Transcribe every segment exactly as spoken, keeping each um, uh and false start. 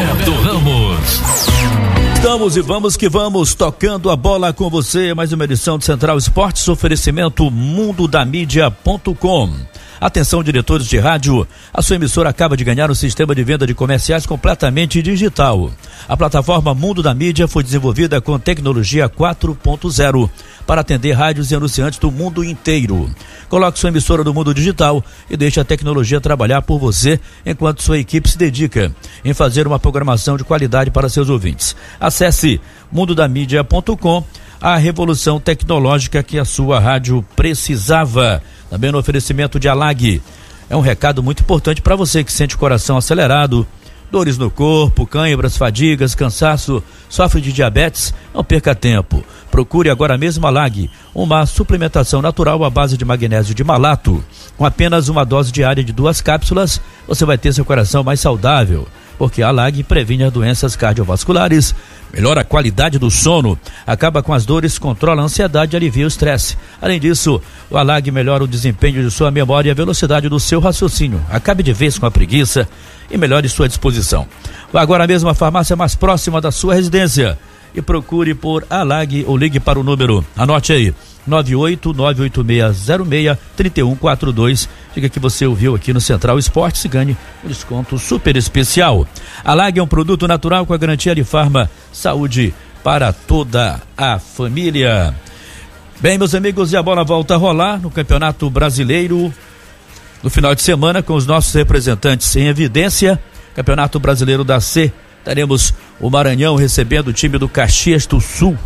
Roberto Ramos. Estamos e vamos que vamos, tocando a bola com você, mais uma edição do Central Esportes, oferecimento mundo da mídia ponto com. Atenção, diretores de rádio, a sua emissora acaba de ganhar um sistema de venda de comerciais completamente digital. A plataforma Mundo da Mídia foi desenvolvida com tecnologia quatro ponto zero para atender rádios e anunciantes do mundo inteiro. Coloque sua emissora no mundo digital e deixe a tecnologia trabalhar por você, enquanto sua equipe se dedica em fazer uma programação de qualidade para seus ouvintes. Acesse mundo da mídia ponto com, a revolução tecnológica que a sua rádio precisava. Também no oferecimento de Alag. É um recado muito importante para você que sente o coração acelerado, dores no corpo, cãibras, fadigas, cansaço, sofre de diabetes. Não perca tempo. Procure agora mesmo Alag, uma suplementação natural à base de magnésio de malato. Com apenas uma dose diária de duas cápsulas, você vai ter seu coração mais saudável, porque a Alag previne as doenças cardiovasculares, melhora a qualidade do sono, acaba com as dores, controla a ansiedade e alivia o estresse. Além disso, o Alag melhora o desempenho de sua memória e a velocidade do seu raciocínio. Acabe de vez com a preguiça e melhore sua disposição. Vá agora mesmo à farmácia mais próxima da sua residência e procure por Alag ou ligue para o número, anote aí, nove oito nove oito seis zero seis três um quatro dois. Diga que você ouviu aqui no Central Esportes e ganhe um desconto super especial. Alag é um produto natural com a garantia de Farma Saúde para toda a família. Bem, meus amigos, e a bola volta a rolar no Campeonato Brasileiro no final de semana com os nossos representantes em evidência. Campeonato Brasileiro da C, teremos o Maranhão recebendo o time do Caxias do Sul,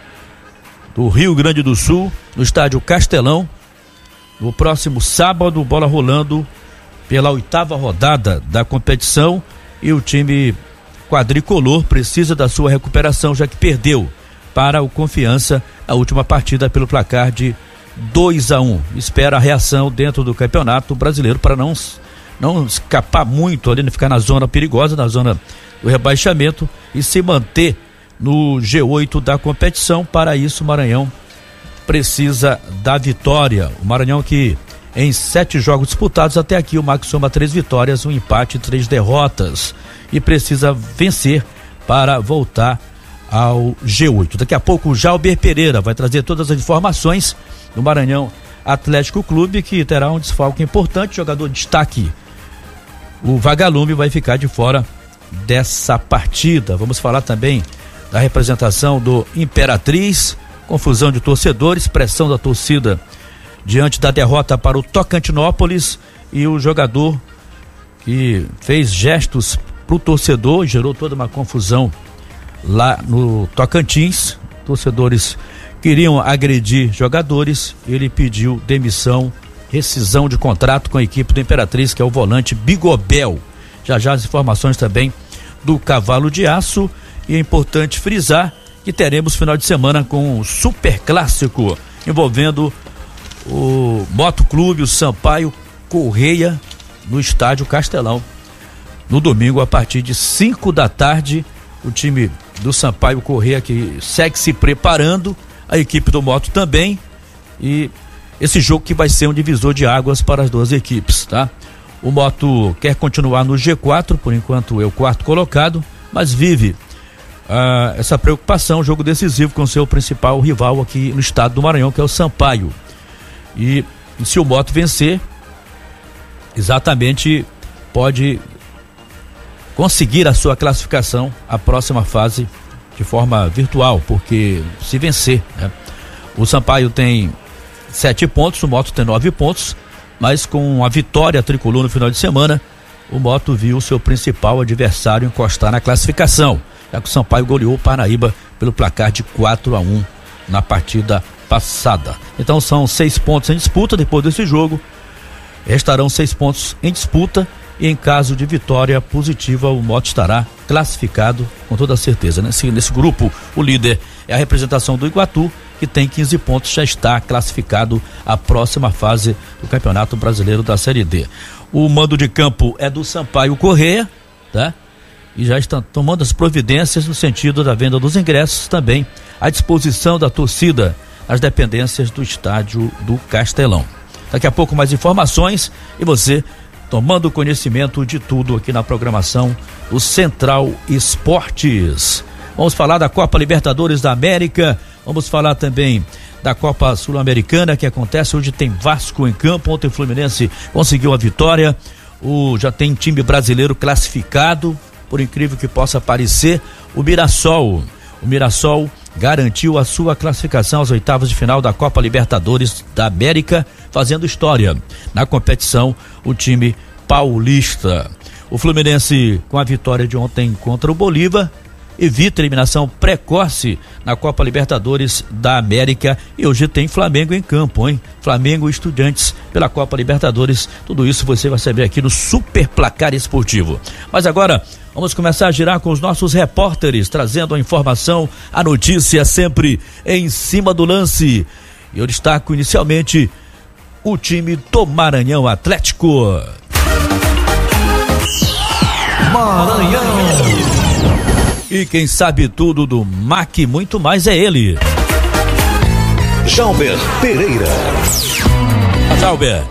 do Rio Grande do Sul, no estádio Castelão, no próximo sábado, bola rolando pela oitava rodada da competição, e o time quadricolor precisa da sua recuperação, já que perdeu para o Confiança a última partida pelo placar de dois a um. Espera a reação dentro do Campeonato Brasileiro para não, não escapar muito ali, não ficar na zona perigosa, na zona do rebaixamento, e se manter no G oito da competição. Para isso, o Maranhão precisa da vitória. O Maranhão que em sete jogos disputados até aqui, o Max soma três vitórias, um empate e três derrotas, e precisa vencer para voltar ao G oito. Daqui a pouco o Jalber Pereira vai trazer todas as informações do Maranhão Atlético Clube, que terá um desfalque importante, jogador de destaque. O Vagalume vai ficar de fora dessa partida. Vamos falar também da representação do Imperatriz, confusão de torcedores, pressão da torcida diante da derrota para o Tocantinópolis, e o jogador que fez gestos para o torcedor, gerou toda uma confusão lá no Tocantins. Torcedores queriam agredir jogadores, ele pediu demissão, rescisão de contrato com a equipe do Imperatriz, que é o volante Bigobel. Já já as informações também do Cavalo de Aço. E é importante frisar que teremos final de semana com um super clássico envolvendo o Motoclube, o Sampaio Correia, no estádio Castelão, no domingo a partir de cinco da tarde. O time do Sampaio Correia que segue se preparando, a equipe do Moto também, e esse jogo que vai ser um divisor de águas para as duas equipes, tá? O Moto quer continuar no G quatro, por enquanto é o quarto colocado, mas vive ah, essa preocupação, jogo decisivo com seu principal rival aqui no estado do Maranhão, que é o Sampaio. E, e se o Moto vencer, exatamente pode conseguir a sua classificação à próxima fase de forma virtual, porque se vencer, né? O Sampaio tem sete pontos, o Moto tem nove pontos, mas com a vitória tricolor no final de semana, o Moto viu o seu principal adversário encostar na classificação, já que o Sampaio goleou o Parnaíba pelo placar de quatro a um na partida passada. Então são seis pontos em disputa. Depois desse jogo restarão seis pontos em disputa, e em caso de vitória positiva, o Moto estará classificado com toda certeza. Nesse, nesse grupo, o líder é a representação do Iguatu, que tem quinze pontos, já está classificado à próxima fase do Campeonato Brasileiro da Série D. O mando de campo é do Sampaio Correia, tá? E já estão tomando as providências no sentido da venda dos ingressos, também à disposição da torcida, as dependências do estádio do Castelão. Daqui a pouco mais informações, e você tomando conhecimento de tudo aqui na programação do Central Esportes. Vamos falar da Copa Libertadores da América, vamos falar também da Copa Sul-Americana que acontece. Hoje tem Vasco em campo, ontem o Fluminense conseguiu a vitória, o, já tem time brasileiro classificado, por incrível que possa parecer, o Mirassol, o Mirassol garantiu a sua classificação às oitavas de final da Copa Libertadores da América, fazendo história na competição, o time paulista. O Fluminense, com a vitória de ontem contra o Bolívar, evita eliminação precoce na Copa Libertadores da América, e hoje tem Flamengo em campo, hein? Flamengo e Estudiantes pela Copa Libertadores, tudo isso você vai saber aqui no Super Placar Esportivo. Mas agora vamos começar a girar com os nossos repórteres, trazendo a informação, a notícia sempre em cima do lance. E eu destaco inicialmente o time do Maranhão Atlético. Maranhão! E quem sabe tudo do M A C, muito mais é ele. Jalber Pereira. Jalber.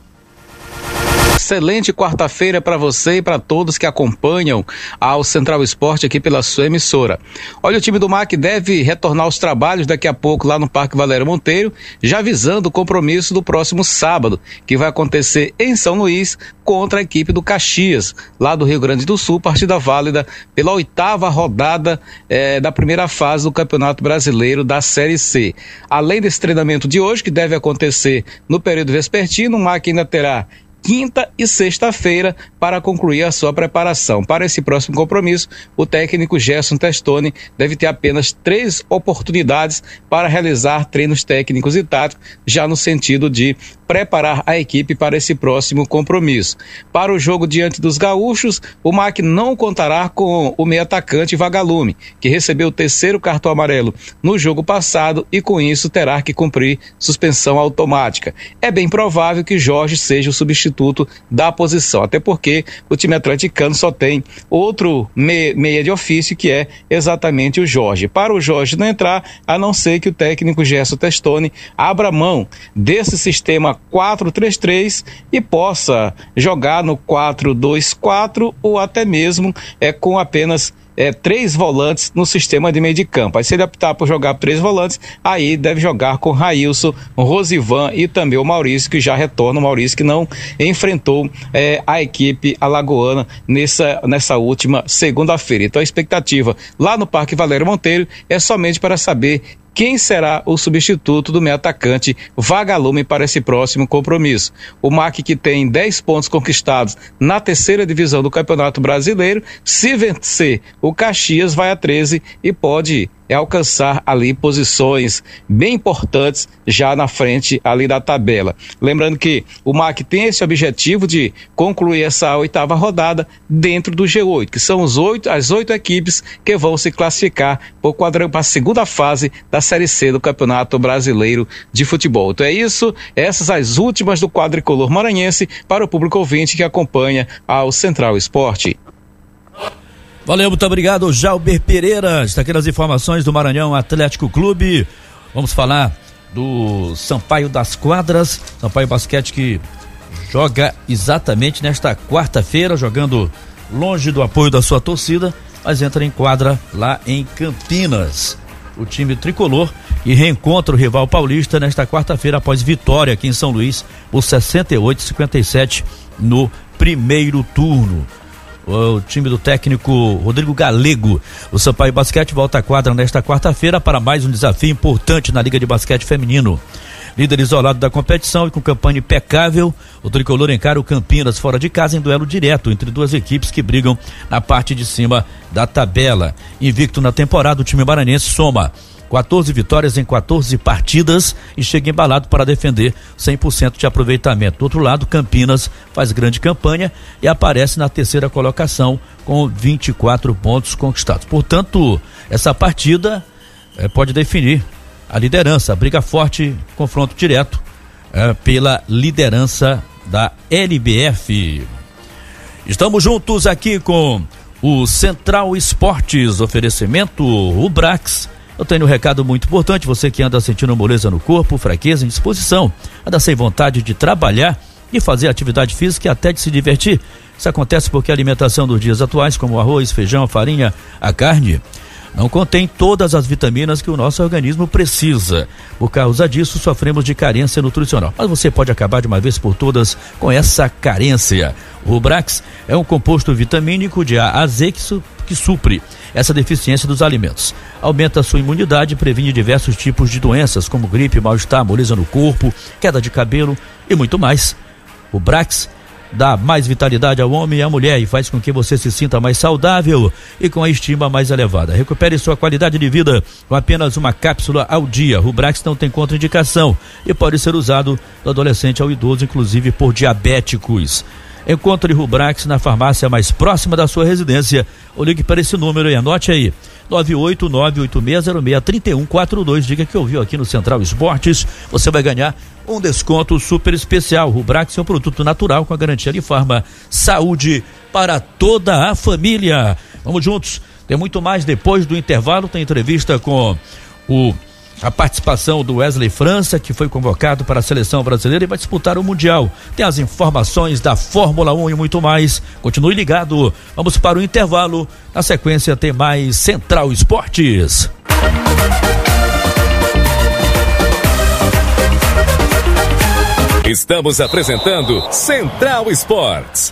Excelente quarta-feira para você e para todos que acompanham ao Central Esporte aqui pela sua emissora. Olha, o time do M A C deve retornar aos trabalhos daqui a pouco lá no Parque Valério Monteiro, já visando o compromisso do próximo sábado, que vai acontecer em São Luís contra a equipe do Caxias, lá do Rio Grande do Sul, partida válida pela oitava rodada eh, da primeira fase do Campeonato Brasileiro da Série C. Além desse treinamento de hoje, que deve acontecer no período vespertino, o M A C ainda terá quinta e sexta-feira para concluir a sua preparação. Para esse próximo compromisso, o técnico Gerson Testoni deve ter apenas três oportunidades para realizar treinos técnicos e táticos, já no sentido de preparar a equipe para esse próximo compromisso. Para o jogo diante dos gaúchos, o M A C não contará com o meio atacante Vagalume, que recebeu o terceiro cartão amarelo no jogo passado e com isso terá que cumprir suspensão automática. É bem provável que Jorge seja o substituto da posição, até porque o time atleticano só tem outro me- meia de ofício, que é exatamente o Jorge. Para o Jorge não entrar, a não ser que o técnico Gerson Testoni abra mão desse sistema quatro três três e possa jogar no quatro dois quatro ou até mesmo é, com apenas É, três volantes no sistema de meio de campo. Aí se ele optar por jogar três volantes, aí deve jogar com Railson, Rosivan e também o Maurício, que já retorna, o Maurício que não enfrentou é, a equipe alagoana nessa, nessa última segunda-feira. Então a expectativa lá no Parque Valério Monteiro é somente para saber quem será o substituto do meio atacante Vagalume para esse próximo compromisso. O M A C, que tem dez pontos conquistados na terceira divisão do Campeonato Brasileiro, se vencer o Caxias vai a treze e pode é alcançar ali posições bem importantes já na frente ali da tabela. Lembrando que o M A C tem esse objetivo de concluir essa oitava rodada dentro do G oito, que são os oito, as oito equipes que vão se classificar para a segunda fase da Série C do Campeonato Brasileiro de Futebol. Então é isso, essas as últimas do quadricolor maranhense para o público ouvinte que acompanha ao Central Esporte. Valeu, muito obrigado, Jalber Pereira. Está aqui nas informações do Maranhão Atlético Clube. Vamos falar do Sampaio das Quadras, Sampaio Basquete, que joga exatamente nesta quarta-feira, jogando longe do apoio da sua torcida, mas entra em quadra lá em Campinas. O time tricolor e reencontra o rival paulista nesta quarta-feira após vitória aqui em São Luís por sessenta e oito a cinquenta e sete no primeiro turno. O time do técnico Rodrigo Galego. O Sampaio Basquete volta à quadra nesta quarta-feira para mais um desafio importante na Liga de Basquete Feminino. Líder isolado da competição e com campanha impecável, o tricolor encara o Campinas fora de casa em duelo direto entre duas equipes que brigam na parte de cima da tabela. Invicto na temporada, o time maranhense soma quatorze vitórias em quatorze partidas e chega embalado para defender cem por cento de aproveitamento. Do outro lado, Campinas faz grande campanha e aparece na terceira colocação com vinte e quatro pontos conquistados. Portanto, essa partida eh, pode definir a liderança, a briga forte, confronto direto eh, pela liderança da L B F. Estamos juntos aqui com o Central Esportes, oferecimento Ubrax. Eu tenho um recado muito importante, você que anda sentindo moleza no corpo, fraqueza, indisposição, anda sem vontade de trabalhar, de fazer atividade física e até de se divertir. Isso acontece porque a alimentação dos dias atuais, como o arroz, feijão, a farinha, a carne, não contém todas as vitaminas que o nosso organismo precisa. Por causa disso, sofremos de carência nutricional. Mas você pode acabar de uma vez por todas com essa carência. O Rubrax é um composto vitamínico de A a Z que, su- que supre essa deficiência dos alimentos. Aumenta a sua imunidade e previne diversos tipos de doenças, como gripe, mal-estar, moleza no corpo, queda de cabelo e muito mais. O Rubrax dá mais vitalidade ao homem e à mulher e faz com que você se sinta mais saudável e com a estima mais elevada. Recupere sua qualidade de vida com apenas uma cápsula ao dia. Rubrax não tem contraindicação e pode ser usado do adolescente ao idoso, inclusive por diabéticos. Encontre Rubrax na farmácia mais próxima da sua residência ou ligue para esse número e anote aí, nove oito nove oito seis zero seis três um quatro dois. Diga que ouviu aqui no Central Esportes. Você vai ganhar um desconto super especial. Rubrax é um produto natural com a garantia de farma, saúde para toda a família. Vamos juntos, tem muito mais depois do intervalo. Tem entrevista com o a participação do Wesley França, que foi convocado para a seleção brasileira e vai disputar o Mundial. Tem as informações da Fórmula um e muito mais. Continue ligado. Vamos para o intervalo. Na sequência tem mais Central Esportes. Estamos apresentando Central Esportes.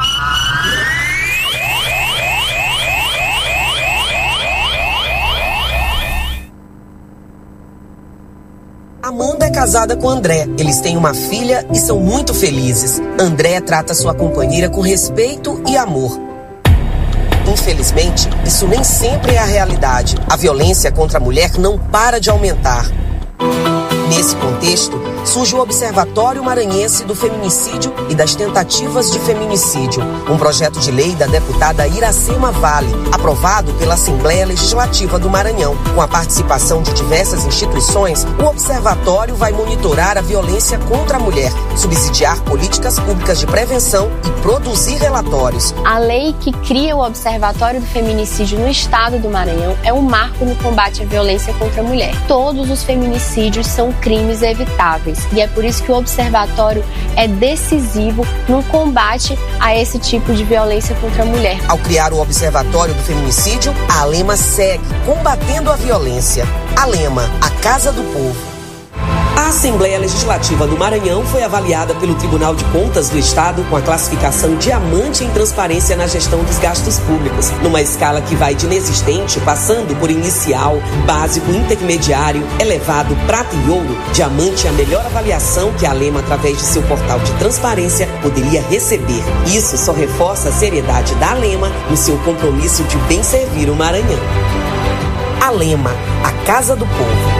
Amanda é casada com André. Eles têm uma filha e são muito felizes. André trata sua companheira com respeito e amor. Infelizmente, isso nem sempre é a realidade. A violência contra a mulher não para de aumentar. Nesse contexto, surge o Observatório Maranhense do Feminicídio e das Tentativas de Feminicídio, um projeto de lei da deputada Iracema Vale, aprovado pela Assembleia Legislativa do Maranhão. Com a participação de diversas instituições, o observatório vai monitorar a violência contra a mulher, subsidiar políticas públicas de prevenção e produzir relatórios. A lei que cria o Observatório do Feminicídio no estado do Maranhão é um marco no combate à violência contra a mulher. Todos os feminicídios são crimes evitáveis e é por isso que o observatório é decisivo no combate a esse tipo de violência contra a mulher. Ao criar o Observatório do Feminicídio, a Alema segue combatendo a violência. Alema, a Casa do Povo. A Assembleia Legislativa do Maranhão foi avaliada pelo Tribunal de Contas do Estado com a classificação diamante em transparência na gestão dos gastos públicos, numa escala que vai de inexistente, passando por inicial, básico, intermediário, elevado, prata e ouro. Diamante é a melhor avaliação que a Alema, através de seu portal de transparência, poderia receber. Isso só reforça a seriedade da Alema no seu compromisso de bem servir o Maranhão. Alema, a Casa do Povo.